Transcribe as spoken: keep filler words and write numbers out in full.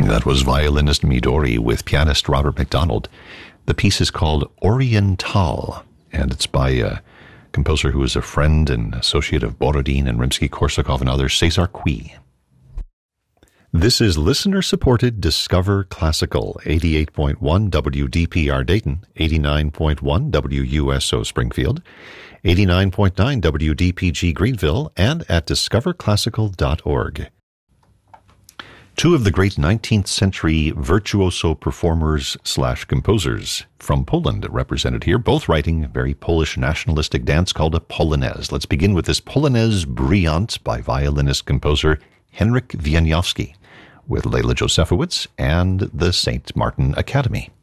That was violinist Midori with pianist Robert McDonald. The piece is called Oriental, and it's by a composer who is a friend and associate of Borodin and Rimsky-Korsakov and others, Cesar Cui. This is listener-supported Discover Classical, eighty-eight point one W D P R Dayton, eighty-nine point one W U S O Springfield, eighty-nine point nine W D P G Greenville, and at discover classical dot org. Two of the great nineteenth century virtuoso performers slash composers from Poland represented here, both writing a very Polish nationalistic dance called a Polonaise. Let's begin with this Polonaise Brilliant by violinist-composer Henryk Wieniawski with Leila Josefowicz and the Saint Martin Academy.